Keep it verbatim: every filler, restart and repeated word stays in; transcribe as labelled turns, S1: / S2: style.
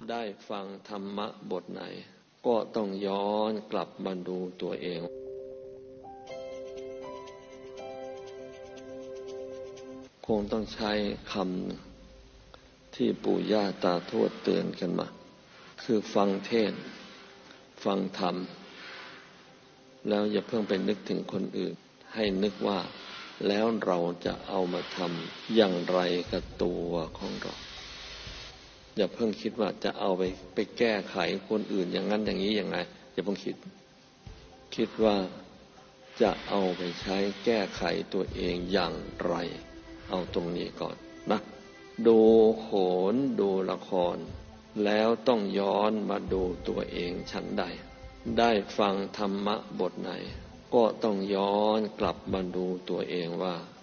S1: ได้ฟังธรรมะบทไหนก็ต้องย้อนกลับมาดูตัวเองคงต้องใช้คำที่ปู่ย่าตาทวดเตือนกันมาคือฟังเทศน์ฟังธรรมแล้วอย่าเพิ่งไปนึกถึงคนอื่นให้นึกว่าแล้วเราจะเอามาทำอย่างไรกับตัวของเราอย่าเพิ่งคิดว่าจะเอาไปไปแก้ไขคนอื่นอย่างนั้นอย่างนี้อย่างไรอย่าเพิ่งคิดคิดว่าจะเอาไปใช้แก้ไขตัวเองอย่างไรเอาตรงนี้ก่อนนะดูโขนดูละครแล้วต้องย้อนมาดูตัวเองฉันใดได้ฟังธรรมะบทไหนก็ต้องย้อนกลับมาดูตัวเองว่า